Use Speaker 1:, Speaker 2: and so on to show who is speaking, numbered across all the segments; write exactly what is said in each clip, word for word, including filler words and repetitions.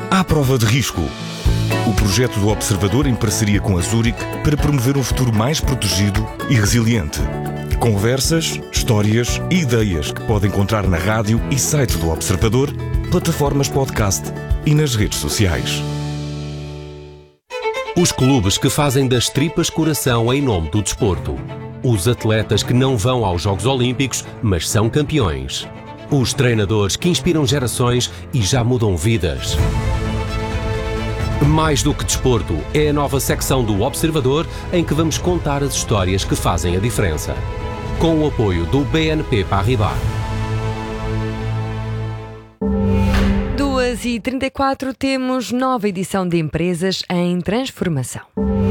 Speaker 1: À prova de risco. O projeto do Observador em parceria com a Zurich para promover um futuro mais protegido e resiliente. Conversas, histórias e ideias que pode encontrar na rádio e site do Observador, plataformas podcast e nas redes sociais.
Speaker 2: Os clubes que fazem das tripas coração em nome do desporto. Os atletas que não vão aos Jogos Olímpicos, mas são campeões. Os treinadores que inspiram gerações e já mudam vidas. Mais do que desporto, é a nova secção do Observador em que vamos contar as histórias que fazem a diferença. Com o apoio do B N P Paribas.
Speaker 3: duas e trinta e quatro temos nova edição de Empresas em Transformação.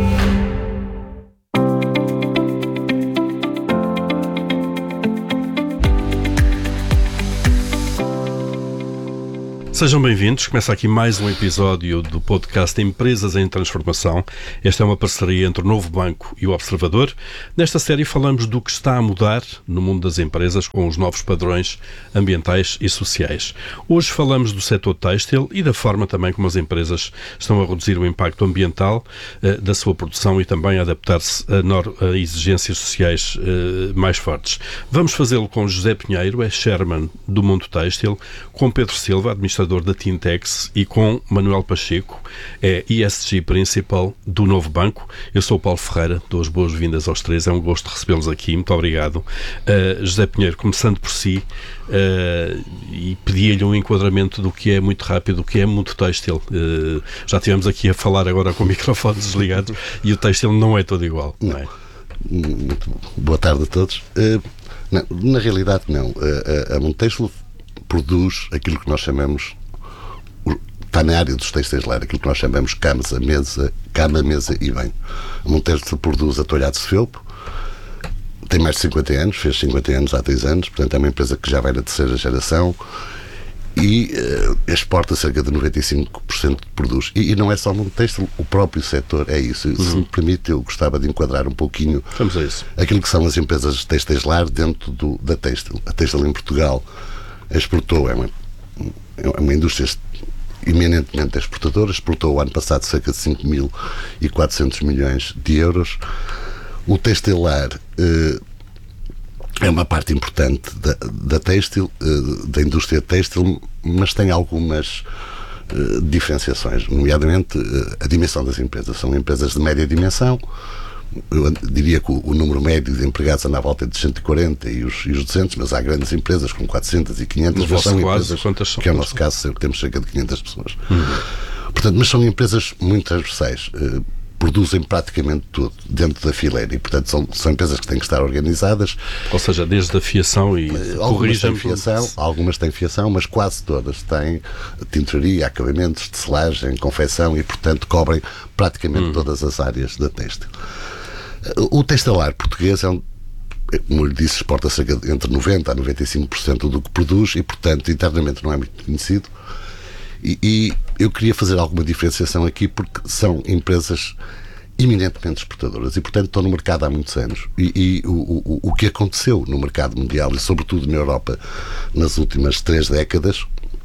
Speaker 4: Sejam bem-vindos, começa aqui mais um episódio do podcast Empresas em Transformação. Esta é uma parceria entre o Novo Banco e o Observador. Nesta série falamos do que está a mudar no mundo das empresas com os novos padrões ambientais e sociais. Hoje falamos do setor têxtil e da forma também como as empresas estão a reduzir o impacto ambiental uh, da sua produção e também a adaptar-se a, nor- a exigências sociais uh, mais fortes. Vamos fazê-lo com José Pinheiro, é chairman do Mundo Têxtil, com Pedro Silva, administrador da Tintex, e com Manuel Pacheco, é E S G Principal do Novo Banco. Eu sou o Paulo Ferreira, dou as boas-vindas aos três, é um gosto recebê-los aqui, muito obrigado. Uh, José Pinheiro, começando por si, uh, e pedia-lhe um enquadramento do que é, muito rápido, do que é Mundo Têxtil. Uh, já estivemos aqui a falar agora com microfones desligados e o têxtil não é todo igual, não é?
Speaker 5: Muito boa tarde a todos. Uh, não, na realidade, não. Uh, a, a Mundo Têxtil produz aquilo que nós chamamos, está na área dos têxteis lar, aquilo que nós chamamos camas, a mesa, cama, mesa e banho. A Mundo Têxtil produz atoalhados de felpo, tem mais de cinquenta anos, fez cinquenta anos há três anos, portanto é uma empresa que já vai na terceira geração e uh, exporta cerca de noventa e cinco por cento de produtos. E, e não é só o Mundo Têxtil, o próprio setor é isso. Uhum. Se me permite, eu gostava de enquadrar um pouquinho
Speaker 4: Vamos a isso.
Speaker 5: aquilo que são as empresas de têxteis lar dentro do, da têxtil. A têxtil em Portugal exportou, é uma, é uma indústria eminentemente exportadora, exportou o ano passado cerca de cinco mil e quatrocentos milhões de euros. O têxtil lar eh, é uma parte importante da, da têxtil, eh, da indústria têxtil, mas tem algumas eh, diferenciações, nomeadamente eh, a dimensão das empresas. São empresas de média dimensão. Eu diria que o, o número médio de empregados anda à volta de cento e quarenta e os, e os duzentos, mas há grandes empresas com quatrocentas e quinhentas.
Speaker 4: No vosso
Speaker 5: são
Speaker 4: caso,
Speaker 5: empresas,
Speaker 4: quantas são?
Speaker 5: que é o nosso caso, temos cerca de quinhentas pessoas. Uhum. Portanto, mas são empresas muito transversais, uh, produzem praticamente tudo dentro da fileira e, portanto, são, são empresas que têm que estar organizadas.
Speaker 4: Ou seja, desde a fiação e
Speaker 5: uh, algumas têm fiação, algumas têm fiação, mas quase todas têm tintoria, acabamentos, tecelagem, confecção e, portanto, cobrem praticamente uhum. todas as áreas da têxtil. O têxtil lar português é um, como eu lhe disse, exporta cerca de entre noventa a noventa e cinco por cento do que produz e, portanto, internamente não é muito conhecido. E, e eu queria fazer alguma diferenciação aqui porque são empresas eminentemente exportadoras e, portanto, estão no mercado há muitos anos. E, e o, o, o que aconteceu no mercado mundial e, sobretudo, na Europa nas últimas três décadas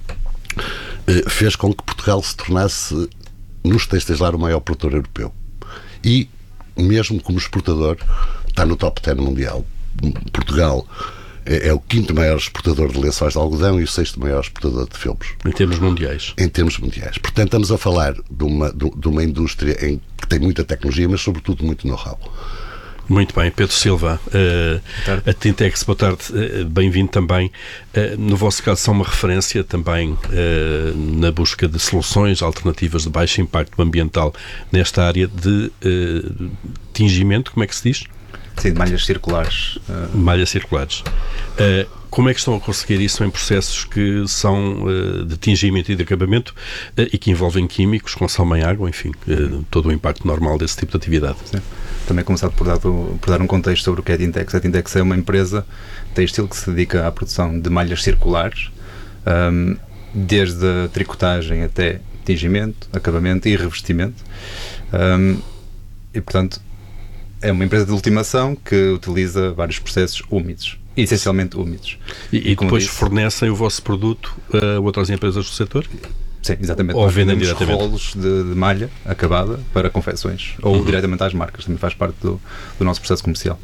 Speaker 5: fez com que Portugal se tornasse, nos têxteis lar, o maior produtor europeu. E mesmo como exportador, está no top dez mundial. Portugal é, é o quinto maior exportador de lençóis de algodão e o sexto maior exportador de felpos.
Speaker 4: Em termos mundiais.
Speaker 5: Em termos mundiais. Portanto, estamos a falar de uma, de, de uma indústria em que tem muita tecnologia, mas sobretudo muito know-how.
Speaker 4: Muito bem, Pedro Silva, uh, a Tintex, boa tarde, uh, bem-vindo também. Uh, no vosso caso, são uma referência também uh, na busca de soluções alternativas de baixo impacto ambiental nesta área de uh, tingimento, como é que se diz?
Speaker 6: Sim, de malhas circulares.
Speaker 4: Uh... Malhas circulares. Uh, como é que estão a conseguir isso em processos que são uh, de tingimento e de acabamento uh, e que envolvem químicos, consomem água, enfim, uh, todo o impacto normal desse tipo de atividade?
Speaker 6: Sim. Também começado por dar, por dar um contexto sobre o que é a Tintex. A Tintex é uma empresa têxtil que se dedica à produção de malhas circulares, um, desde a tricotagem até tingimento, acabamento e revestimento. Um, e, portanto, é uma empresa de ultimação que utiliza vários processos úmidos, essencialmente úmidos.
Speaker 4: E, e depois disse, fornecem o vosso produto a outras empresas do setor?
Speaker 6: Sim, exatamente.
Speaker 4: Ou
Speaker 6: Nós
Speaker 4: vendem
Speaker 6: vendemos
Speaker 4: diretamente.
Speaker 6: rolos de, de malha acabada para confecções, ou
Speaker 4: Uhum.
Speaker 6: diretamente às marcas, também faz parte do, do nosso processo comercial.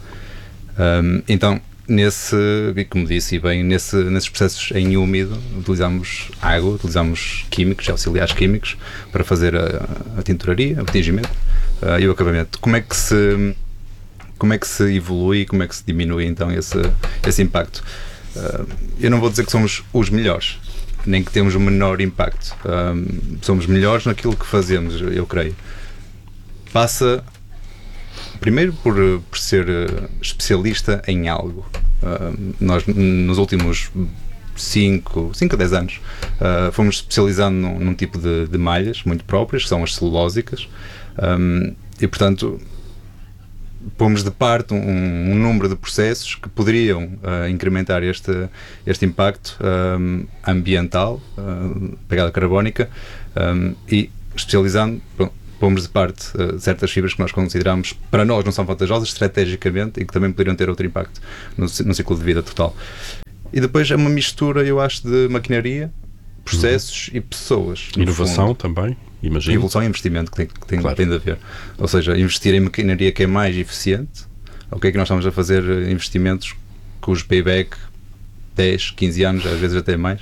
Speaker 6: Um, então, nesse, e como disse, e bem, nesse, nesses processos em úmido, utilizamos água, utilizamos químicos, auxiliares químicos, para fazer a, a tinturaria, o tingimento uh, e o acabamento. Como é que se, como é que se evolui, como é que se diminui então esse, esse impacto? Uh, eu não vou dizer que somos os melhores, nem que temos o menor impacto. Um, somos melhores naquilo que fazemos, eu creio. Passa primeiro por, por ser especialista em algo. Uh, nós nos últimos cinco a dez anos uh, fomos especializando num, num tipo de, de malhas muito próprias, que são as celulósicas, um, e portanto pomos de parte um, um número de processos que poderiam uh, incrementar este, este impacto um, ambiental, uh, pegada carbónica, um, e especializando, pronto, pomos de parte uh, certas fibras que nós consideramos, para nós não são vantajosas estrategicamente e que também poderiam ter outro impacto no, no ciclo de vida total. E depois é uma mistura, eu acho, de maquinaria, processos uhum. e pessoas.
Speaker 4: Inovação também, imagino.
Speaker 6: Evolução e investimento que tem, que tem,
Speaker 4: claro.
Speaker 6: tem de haver. Ou seja, investir em maquinaria que é mais eficiente. O que é que nós estamos a fazer? Investimentos cujo payback dez, quinze anos, às vezes até mais.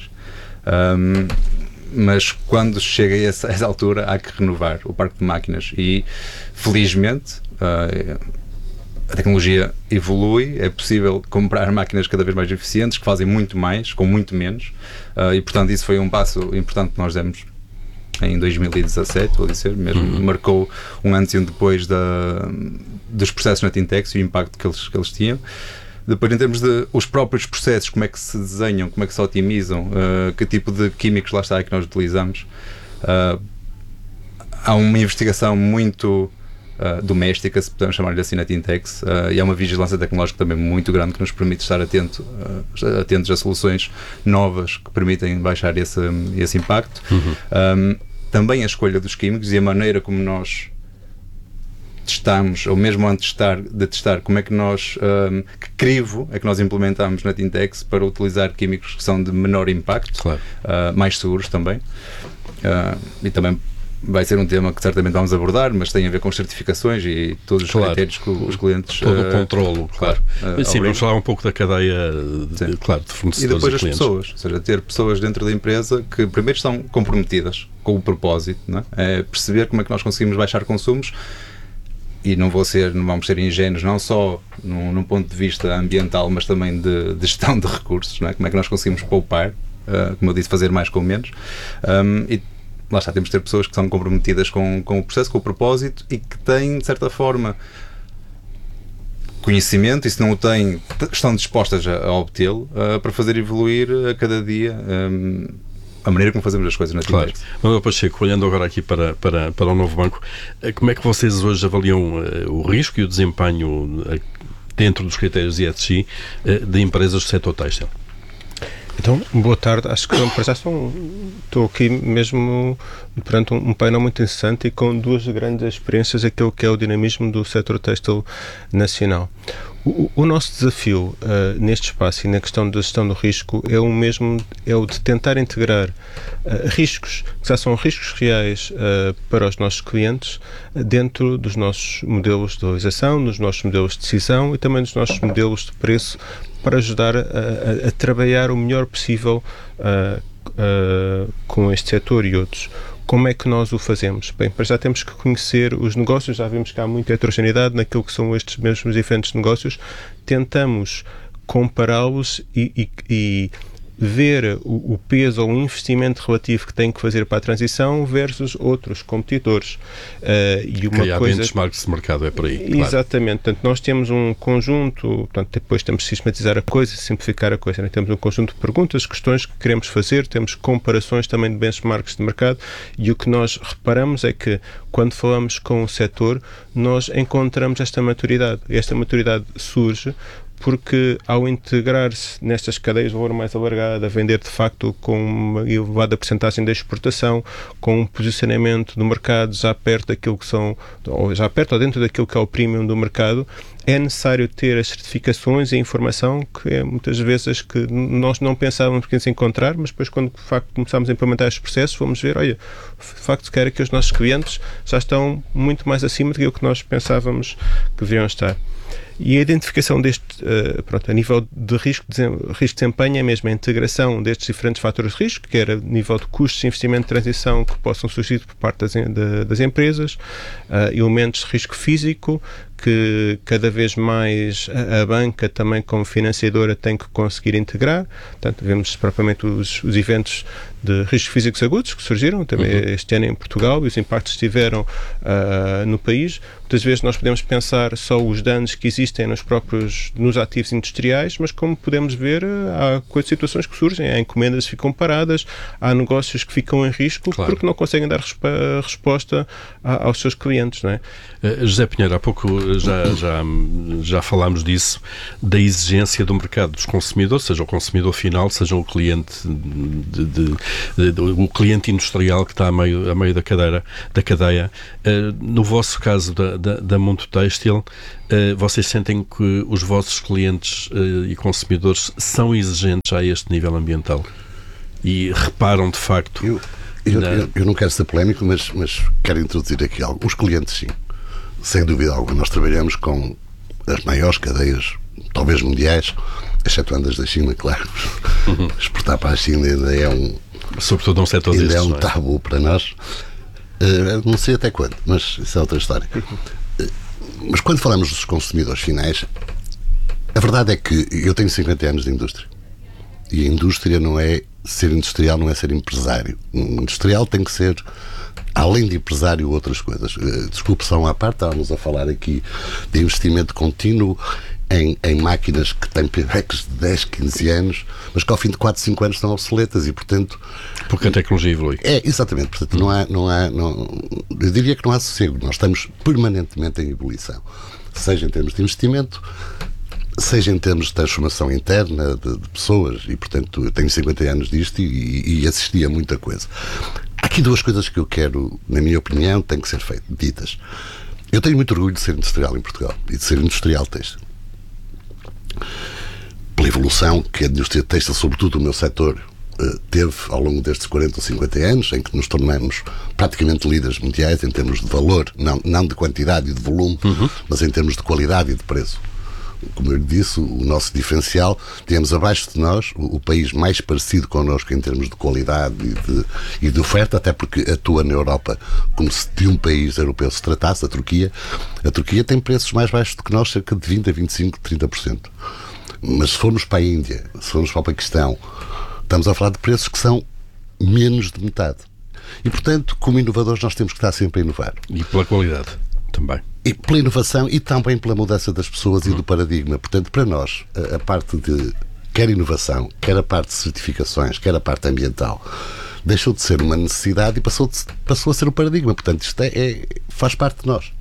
Speaker 6: Um, mas quando chega a essa, a essa altura há que renovar o parque de máquinas e felizmente uh, a tecnologia evolui, é possível comprar máquinas cada vez mais eficientes que fazem muito mais, com muito menos, uh, e portanto isso foi um passo importante que nós demos em dois mil e dezassete, vou dizer, mesmo, uhum. marcou um antes e um depois da, dos processos na Tintex e o impacto que eles, que eles tinham. Depois, em termos de os próprios processos, como é que se desenham, como é que se otimizam, uh, que tipo de químicos lá está que nós utilizamos. Uh, há uma investigação muito uh, doméstica, se podemos chamar-lhe assim, na Tintex, uh, e há uma vigilância tecnológica também muito grande que nos permite estar atento, uh, atentos a soluções novas que permitem baixar esse, esse impacto. Uhum. Um, também a escolha dos químicos e a maneira como nós testamos, ou mesmo antes de testar, de testar como é que nós, um, que crivo é que nós implementamos na Tintex para utilizar químicos que são de menor impacto,
Speaker 4: claro.
Speaker 6: uh, mais seguros também, uh, e também vai ser um tema que certamente vamos abordar, mas tem a ver com certificações e todos os claro. critérios que os clientes...
Speaker 4: Todo
Speaker 6: uh,
Speaker 4: o controlo, claro.
Speaker 6: claro
Speaker 4: uh, Sim, vamos falar um pouco da cadeia de, claro, de fornecedores e
Speaker 6: depois
Speaker 4: e
Speaker 6: as
Speaker 4: clientes.
Speaker 6: pessoas, ou seja, ter pessoas dentro da empresa que primeiro estão comprometidas com o propósito, não é? É perceber como é que nós conseguimos baixar consumos. E não, vou ser, não vamos ser ingênuos, não só num, num ponto de vista ambiental, mas também de, de gestão de recursos, não é? Como é que nós conseguimos poupar, uh, como eu disse, fazer mais com menos. Um, e lá está, temos de ter pessoas que são comprometidas com, com o processo, com o propósito e que têm, de certa forma, conhecimento, e se não o têm, estão dispostas a, a obtê-lo uh, para fazer evoluir a cada dia um, a maneira como fazemos as coisas na Tintex.
Speaker 4: Claro. Manuel Pacheco, olhando agora aqui para, para, para o novo banco, como é que vocês hoje avaliam uh, o risco e o desempenho uh, dentro dos critérios E S G uh, de empresas do setor têxtil?
Speaker 7: Então, boa tarde. Acho que para já estou, estou aqui mesmo perante um, um painel muito interessante e com duas grandes experiências, aquilo que é o dinamismo do setor têxtil nacional. O, o nosso desafio uh, neste espaço e na questão da gestão do risco é o mesmo, é o de tentar integrar uh, riscos, que já são riscos reais uh, para os nossos clientes, uh, dentro dos nossos modelos de realização, dos nossos modelos de decisão e também dos nossos modelos de preço, para ajudar a, a, a trabalhar o melhor possível uh, uh, com este setor e outros. Como é que nós o fazemos? Bem, para já temos que conhecer os negócios, já vimos que há muita heterogeneidade naquilo que são estes mesmos diferentes negócios, tentamos compará-los e, e, e ver o, o peso ou o investimento relativo que tem que fazer para a transição versus outros competidores. Uh, e uma
Speaker 4: Criar
Speaker 7: coisa...
Speaker 4: benchmarks de mercado, é por aí.
Speaker 7: Exatamente. Claro. Portanto, nós temos um conjunto, portanto, depois temos de sistematizar a coisa, simplificar a coisa. Né? Temos um conjunto de perguntas, questões que queremos fazer, temos comparações também de benchmarks de mercado e o que nós reparamos é que quando falamos com o setor, nós encontramos esta maturidade. Esta maturidade surge porque ao integrar-se nestas cadeias de valor mais alargada, vender de facto com uma elevada percentagem da exportação, com um posicionamento do mercado já perto daquilo que são, ou já perto ou dentro daquilo que é o premium do mercado, é necessário ter as certificações e a informação que é muitas vezes que nós não pensávamos que íamos encontrar, mas depois quando de facto começámos a implementar estes processos, vamos ver, olha, de facto se quer que os nossos clientes já estão muito mais acima do que nós pensávamos que deveriam estar. E a identificação deste, uh, pronto, a nível de risco de, risco de desempenho é mesmo a integração destes diferentes fatores de risco, que era a nível de custos de investimento de transição que possam surgir por parte das, de, das empresas, uh, elementos de risco físico, que cada vez mais a, a banca também como financiadora tem que conseguir integrar. Portanto, vemos propriamente os, os eventos de riscos físicos agudos que surgiram também uhum. este ano em Portugal e os impactos que tiveram uh, no país. Muitas vezes nós podemos pensar só os danos que existem nos próprios nos ativos industriais, mas como podemos ver, há situações que surgem, há encomendas que ficam paradas, há negócios que ficam em risco claro. porque não conseguem dar resp- resposta a, aos seus clientes, não é?
Speaker 4: Uh, José Pinheiro, há pouco já, já, já falámos disso, da exigência do mercado dos consumidores, seja o consumidor final, seja o cliente de, de, de, de, o cliente industrial que está a meio, a meio da, cadeira, da cadeia. Uh, no vosso caso da, da, da Mundo Têxtil, uh, vocês sentem que os vossos clientes uh, e consumidores são exigentes a este nível ambiental? E reparam de facto...
Speaker 5: Eu, eu, na... eu, eu não quero ser polémico, mas, mas quero introduzir aqui algo. Os clientes, sim. Sem dúvida alguma, nós trabalhamos com as maiores cadeias, talvez mundiais, excetuando as da China, claro. Uhum. Exportar para a China ainda é um...
Speaker 4: Sobretudo num setor
Speaker 5: ainda
Speaker 4: destes,
Speaker 5: é um
Speaker 4: não é?
Speaker 5: tabu para nós. Uh, não sei até quando, mas isso é outra história. Uh, mas quando falamos dos consumidores finais, a verdade é que eu tenho cinquenta anos de indústria. E a indústria não é... Ser industrial não é ser empresário. Um industrial tem que ser... Além de empresário, outras coisas. Desculpe só uma parte, estávamos a falar aqui de investimento contínuo em, em máquinas que têm paybacks de dez, quinze anos, mas que ao fim de quatro, cinco anos estão obsoletas e, portanto...
Speaker 4: Porque a tecnologia evolui.
Speaker 5: É, exatamente. Portanto, não há... Não há não, eu diria que não há sossego. Nós estamos permanentemente em ebulição. Seja em termos de investimento, seja em termos de transformação interna de, de pessoas. E, portanto, eu tenho cinquenta anos disto e, e assisti a muita coisa. Há aqui duas coisas que eu quero, na minha opinião, têm que ser feitas, ditas. Eu tenho muito orgulho de ser industrial em Portugal e de ser industrial têxtil. Pela evolução que a indústria têxtil, sobretudo o meu setor, teve ao longo destes quarenta ou cinquenta anos, em que nos tornamos praticamente líderes mundiais em termos de valor, não, não de quantidade e de volume, uhum. mas em termos de qualidade e de preço. Como eu lhe disse, o nosso diferencial, temos abaixo de nós o, o país mais parecido connosco em termos de qualidade e de, e de oferta, até porque atua na Europa como se de um país europeu se tratasse, a Turquia. A Turquia tem preços mais baixos do que nós, cerca de vinte a vinte e cinco, trinta por cento. Mas se formos para a Índia, se formos para o Paquistão, estamos a falar de preços que são menos de metade. E, portanto, como inovadores, nós temos que estar sempre a inovar.
Speaker 4: E pela qualidade também.
Speaker 5: E pela inovação e também pela mudança das pessoas e do paradigma. Portanto, para nós, a, a parte de quer inovação, quer a parte de certificações, quer a parte ambiental, deixou de ser uma necessidade e passou, de, passou a ser um paradigma. Portanto, isto é, é, faz parte de nós.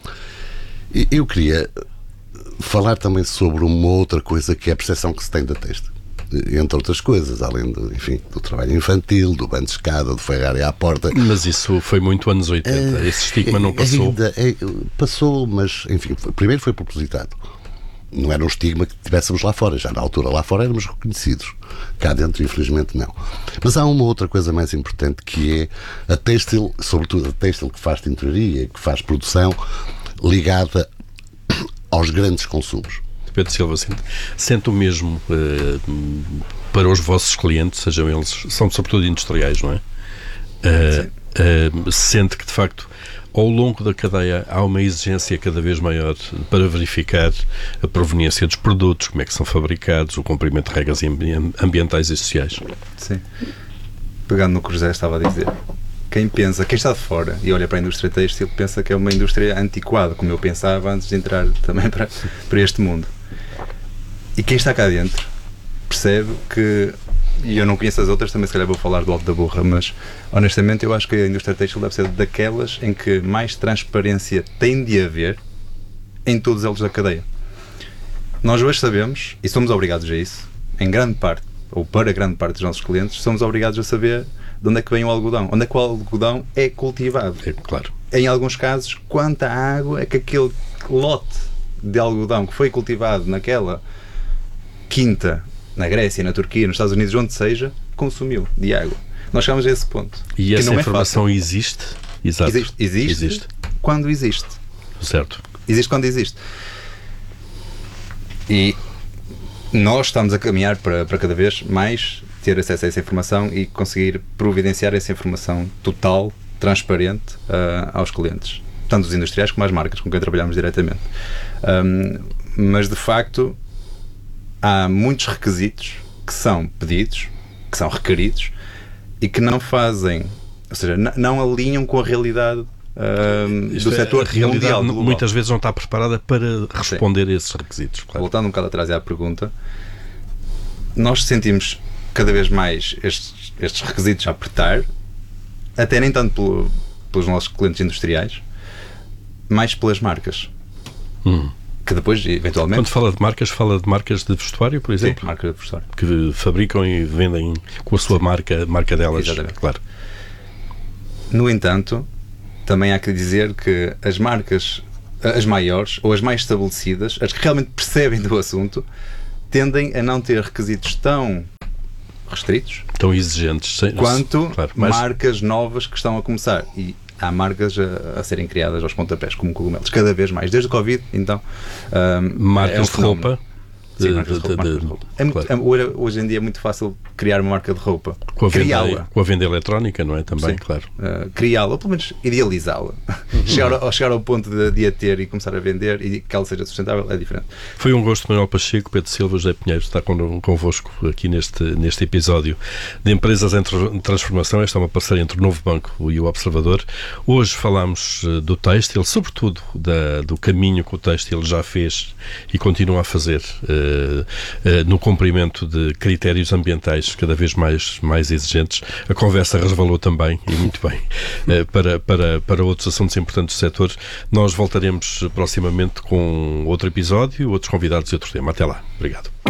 Speaker 5: E eu queria falar também sobre uma outra coisa que é a percepção que se tem da têxtil. Entre outras coisas, além do, enfim, do trabalho infantil, do banho de escada, do Ferrari à porta.
Speaker 4: Mas isso foi muito anos oitenta, uh, esse estigma não passou?
Speaker 5: Ainda, é, passou, mas, enfim, foi, primeiro foi propositado. Não era um estigma que tivéssemos lá fora, já na altura lá fora éramos reconhecidos. Cá dentro, infelizmente, não. Mas há uma outra coisa mais importante que é a têxtil, sobretudo a têxtil que faz tintoraria, que faz produção, ligada aos grandes consumos.
Speaker 4: Pedro Silva, sente, sente o mesmo uh, para os vossos clientes, sejam eles, são sobretudo industriais, não é? Uh, uh, sente que, de facto, ao longo da cadeia há uma exigência cada vez maior para verificar a proveniência dos produtos, como é que são fabricados, o cumprimento de regras ambientais e sociais.
Speaker 6: Sim. Pegando no que o José estava a dizer, quem pensa, quem está de fora e olha para a indústria têxtil pensa que é uma indústria antiquada, como eu pensava antes de entrar também para, para este mundo. E quem está cá dentro percebe que, e eu não conheço as outras, também se calhar vou falar do alto da burra, mas honestamente eu acho que a indústria têxtil deve ser daquelas em que mais transparência tem de haver em todos eles da cadeia. Nós hoje sabemos, e somos obrigados a isso, em grande parte, ou para grande parte dos nossos clientes, somos obrigados a saber de onde é que vem o algodão, onde é que o algodão é cultivado.
Speaker 4: É, claro.
Speaker 6: Em alguns casos, quanta água é que aquele lote de algodão que foi cultivado naquela quinta, na Grécia, na Turquia, nos Estados Unidos, onde seja, consumiu de água. Nós chegamos a esse ponto.
Speaker 4: E
Speaker 6: que
Speaker 4: essa
Speaker 6: não é
Speaker 4: informação
Speaker 6: fácil.
Speaker 4: existe? Exato.
Speaker 6: Existe, existe,
Speaker 4: existe
Speaker 6: quando existe.
Speaker 4: Certo.
Speaker 6: Existe quando existe. E nós estamos a caminhar para, para cada vez mais ter acesso a essa informação e conseguir providenciar essa informação total, transparente uh, aos clientes, tanto os industriais como as marcas com quem trabalhamos diretamente. Um, mas de facto há muitos requisitos que são pedidos, que são requeridos e que não fazem, ou seja, n- não alinham com a realidade um, do
Speaker 4: é,
Speaker 6: setor
Speaker 4: a realidade
Speaker 6: mundial. Global.
Speaker 4: Muitas vezes não está preparada para responder a esses requisitos. Claro.
Speaker 6: Voltando um bocado atrás à pergunta, nós sentimos cada vez mais estes, estes requisitos a apertar, até nem tanto pelo, pelos nossos clientes industriais, mais pelas marcas.
Speaker 4: Hum.
Speaker 6: Que depois, eventualmente...
Speaker 4: Quando fala de marcas, fala de marcas de vestuário, por exemplo?
Speaker 6: Sim, marca de vestuário.
Speaker 4: Que fabricam e vendem com a sua marca, marca delas.
Speaker 6: Exatamente.
Speaker 4: Claro.
Speaker 6: No entanto, também há que dizer que as marcas, as maiores, ou as mais estabelecidas, as que realmente percebem do assunto, tendem a não ter requisitos tão restritos,
Speaker 4: tão exigentes, sem,
Speaker 6: quanto
Speaker 4: claro, mas...
Speaker 6: marcas novas que estão a começar. E há marcas a, a serem criadas aos pontapés, como cogumelos, cada vez mais. Desde o Covid, então, um,
Speaker 4: marcas
Speaker 6: é um
Speaker 4: de roupa.
Speaker 6: Sim,
Speaker 4: De,
Speaker 6: marcas de roupa,
Speaker 4: de,
Speaker 6: marcas de roupa. É muito,
Speaker 4: claro.
Speaker 6: é, hoje, hoje em dia é muito fácil criar uma marca de roupa,
Speaker 4: Com a, venda,
Speaker 6: criá-la,
Speaker 4: com a venda eletrónica, não é? Também,
Speaker 6: Sim.
Speaker 4: claro.
Speaker 6: Uh, criá-la, ou pelo menos idealizá-la. Uhum. chegar, ao, chegar ao ponto de, de a ter e começar a vender e que ela seja sustentável é diferente.
Speaker 4: Foi um gosto, Manuel Pacheco, Pedro Silva, José Pinheiro, estar con, convosco aqui neste, neste episódio de Empresas em Transformação. Esta é uma parceria entre o Novo Banco e o Observador. Hoje falámos uh, do têxtil, sobretudo da, do caminho que o têxtil já fez e continua a fazer uh, uh, no cumprimento de critérios ambientais cada vez mais, mais exigentes. A conversa resvalou também, e muito bem, uh, para, para, para outros assuntos importantes do setor. Nós voltaremos proximamente com outro episódio, outros convidados e outro tema. Até lá. Obrigado.